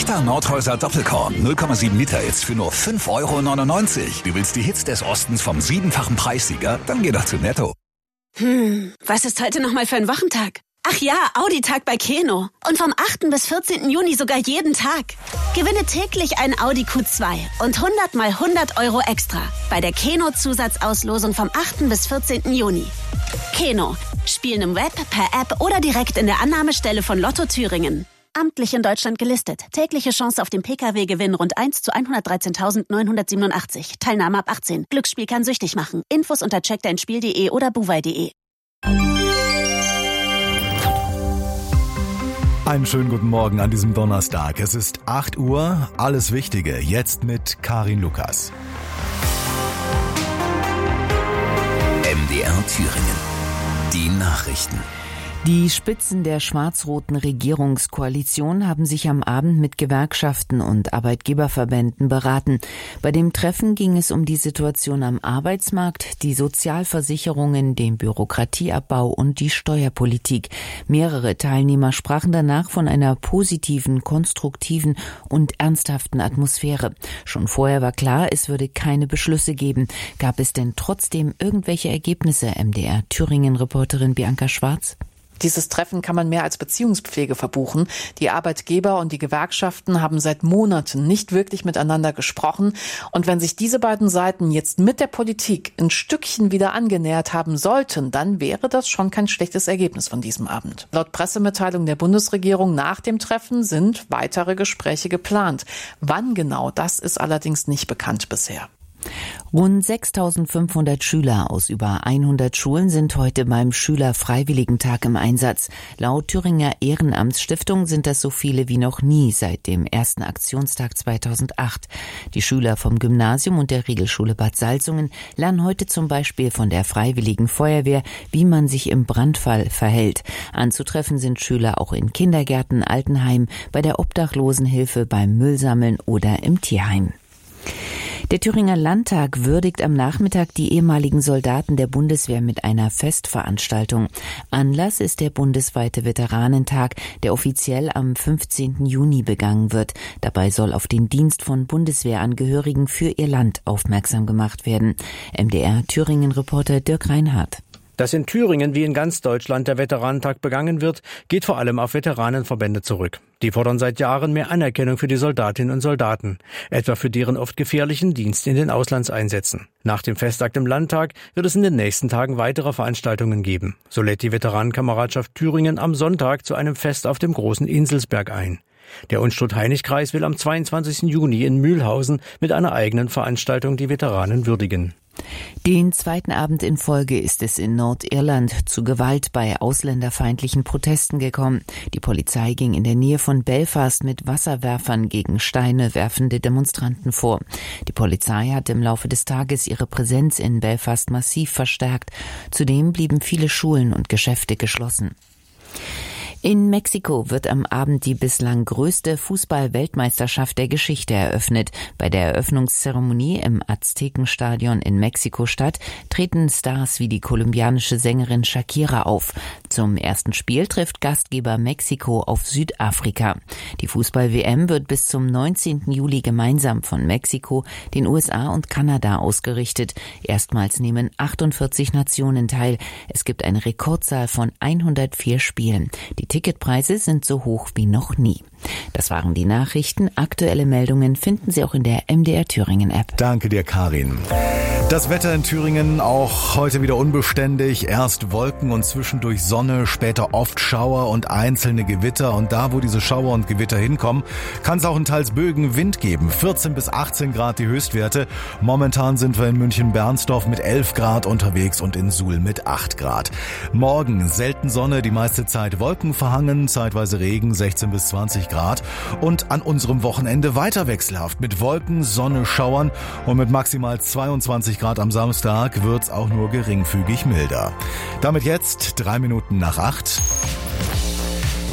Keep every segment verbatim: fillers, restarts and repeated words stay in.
Echter Nordhäuser Doppelkorn, null Komma sieben Liter jetzt für nur fünf Euro neunundneunzig. Du willst die Hits des Ostens vom siebenfachen Preissieger? Dann geh doch zu Netto. Hm, was ist heute nochmal für ein Wochentag? Ach ja, Audi-Tag bei Keno. Und vom achten bis vierzehnten Juni sogar jeden Tag. Gewinne täglich ein Audi Q zwei und hundert mal hundert Euro extra bei der Keno-Zusatzauslosung vom achten bis vierzehnten Juni. Keno. Spielen im Web, per App oder direkt in der Annahmestelle von Lotto Thüringen. Amtlich in Deutschland gelistet. Tägliche Chance auf den P K W-Gewinn rund eins zu hundertdreizehntausendneunhundertsiebenundachtzig. Teilnahme ab achtzehn. Glücksspiel kann süchtig machen. Infos unter check dein spiel punkt de oder buwei punkt de. Einen schönen guten Morgen an diesem Donnerstag. Es ist acht Uhr. Alles Wichtige jetzt mit Karin Lukas. M D R Thüringen. Die Nachrichten. Die Spitzen der schwarz-roten Regierungskoalition haben sich am Abend mit Gewerkschaften und Arbeitgeberverbänden beraten. Bei dem Treffen ging es um die Situation am Arbeitsmarkt, die Sozialversicherungen, den Bürokratieabbau und die Steuerpolitik. Mehrere Teilnehmer sprachen danach von einer positiven, konstruktiven und ernsthaften Atmosphäre. Schon vorher war klar, es würde keine Beschlüsse geben. Gab es denn trotzdem irgendwelche Ergebnisse? M D R Thüringen-Reporterin Bianca Schwarz. Dieses Treffen kann man mehr als Beziehungspflege verbuchen. Die Arbeitgeber und die Gewerkschaften haben seit Monaten nicht wirklich miteinander gesprochen. Und wenn sich diese beiden Seiten jetzt mit der Politik ein Stückchen wieder angenähert haben sollten, dann wäre das schon kein schlechtes Ergebnis von diesem Abend. Laut Pressemitteilung der Bundesregierung nach dem Treffen sind weitere Gespräche geplant. Wann genau, das ist allerdings nicht bekannt bisher. Rund sechstausendfünfhundert Schüler aus über hundert Schulen sind heute beim Schülerfreiwilligentag im Einsatz. Laut Thüringer Ehrenamtsstiftung sind das so viele wie noch nie seit dem ersten Aktionstag zweitausendacht. Die Schüler vom Gymnasium und der Regelschule Bad Salzungen lernen heute zum Beispiel von der Freiwilligen Feuerwehr, wie man sich im Brandfall verhält. Anzutreffen sind Schüler auch in Kindergärten, Altenheimen, bei der Obdachlosenhilfe, beim Müllsammeln oder im Tierheim. Der Thüringer Landtag würdigt am Nachmittag die ehemaligen Soldaten der Bundeswehr mit einer Festveranstaltung. Anlass ist der bundesweite Veteranentag, der offiziell am fünfzehnten Juni begangen wird. Dabei soll auf den Dienst von Bundeswehrangehörigen für ihr Land aufmerksam gemacht werden. M D R Thüringen-Reporter Dirk Reinhardt. Dass in Thüringen wie in ganz Deutschland der Veteranentag begangen wird, geht vor allem auf Veteranenverbände zurück. Die fordern seit Jahren mehr Anerkennung für die Soldatinnen und Soldaten, etwa für deren oft gefährlichen Dienst in den Auslandseinsätzen. Nach dem Festtag im Landtag wird es in den nächsten Tagen weitere Veranstaltungen geben. So lädt die Veteranenkameradschaft Thüringen am Sonntag zu einem Fest auf dem Großen Inselsberg ein. Der Unstrut-Heinig-Kreis will am zweiundzwanzigsten Juni in Mühlhausen mit einer eigenen Veranstaltung die Veteranen würdigen. Den zweiten Abend in Folge ist es in Nordirland zu Gewalt bei ausländerfeindlichen Protesten gekommen. Die Polizei ging in der Nähe von Belfast mit Wasserwerfern gegen Steine werfende Demonstranten vor. Die Polizei hat im Laufe des Tages ihre Präsenz in Belfast massiv verstärkt. Zudem blieben viele Schulen und Geschäfte geschlossen. In Mexiko wird am Abend die bislang größte Fußball-Weltmeisterschaft der Geschichte eröffnet. Bei der Eröffnungszeremonie im Aztekenstadion in Mexiko-Stadt treten Stars wie die kolumbianische Sängerin Shakira auf. Zum ersten Spiel trifft Gastgeber Mexiko auf Südafrika. Die Fußball-W M wird bis zum neunzehnten Juli gemeinsam von Mexiko, den U S A und Kanada ausgerichtet. Erstmals nehmen achtundvierzig Nationen teil. Es gibt eine Rekordzahl von hundertvier Spielen. Die Ticketpreise sind so hoch wie noch nie. Das waren die Nachrichten. Aktuelle Meldungen finden Sie auch in der M D R Thüringen App. Danke dir, Karin. Das Wetter in Thüringen auch heute wieder unbeständig. Erst Wolken und zwischendurch Sonne, später oft Schauer und einzelne Gewitter. Und da, wo diese Schauer und Gewitter hinkommen, kann es auch in teils Bögen Wind geben. vierzehn bis achtzehn Grad die Höchstwerte. Momentan sind wir in München-Bernsdorf mit elf Grad unterwegs und in Suhl mit acht Grad. Morgen selten Sonne, die meiste Zeit Wolken verhangen, zeitweise Regen, sechzehn bis zwanzig Grad. Und an unserem Wochenende weiter wechselhaft mit Wolken, Sonne, Schauern und mit maximal zweiundzwanzig Grad am Samstag wird's auch nur geringfügig milder. Damit jetzt drei Minuten nach acht.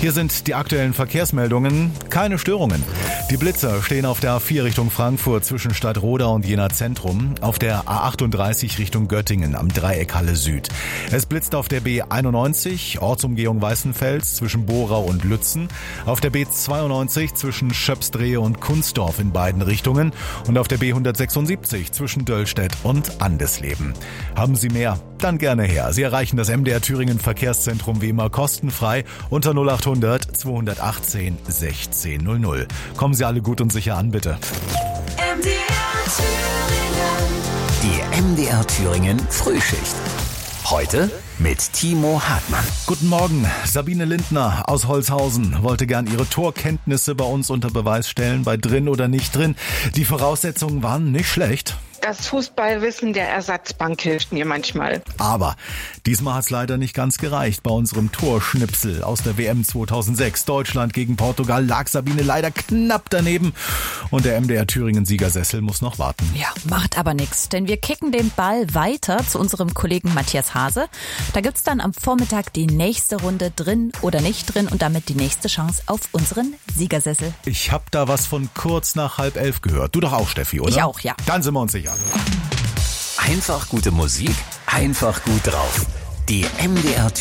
Hier sind die aktuellen Verkehrsmeldungen. Keine Störungen. Die Blitzer stehen auf der A vier Richtung Frankfurt zwischen Stadtroda und Jena Zentrum, auf der A achtunddreißig Richtung Göttingen am Dreieck Halle Süd. Es blitzt auf der B einundneunzig, Ortsumgehung Weißenfels zwischen Borau und Lützen, auf der B zweiundneunzig zwischen Schöpsdrehe und Kunstdorf in beiden Richtungen und auf der B hundertsechsundsiebzig zwischen Döllstedt und Andesleben. Haben Sie mehr? Dann gerne her. Sie erreichen das M D R Thüringen Verkehrszentrum wie immer kostenfrei unter null achthundert zweihundertachtzehn sechzehn null null. Kommen Sie alle gut und sicher an, bitte. M D R Thüringen. Die M D R Thüringen Frühschicht. Heute mit Timo Hartmann. Guten Morgen. Sabine Lindner aus Holzhausen wollte gern ihre Torkenntnisse bei uns unter Beweis stellen, bei drin oder nicht drin. Die Voraussetzungen waren nicht schlecht. Das Fußballwissen der Ersatzbank hilft mir manchmal. Aber diesmal hat es leider nicht ganz gereicht. Bei unserem Torschnipsel aus der W M zweitausendsechs, Deutschland gegen Portugal, lag Sabine leider knapp daneben. Und der M D R Thüringen Siegersessel muss noch warten. Ja, macht aber nichts, denn wir kicken den Ball weiter zu unserem Kollegen Matthias Hase. Da gibt's dann am Vormittag die nächste Runde drin oder nicht drin und damit die nächste Chance auf unseren Siegersessel. Ich hab da was von kurz nach halb elf gehört. Du doch auch, Steffi, oder? Ich auch, ja. Dann sind wir uns sicher. Einfach gute Musik, einfach gut drauf. Die M D R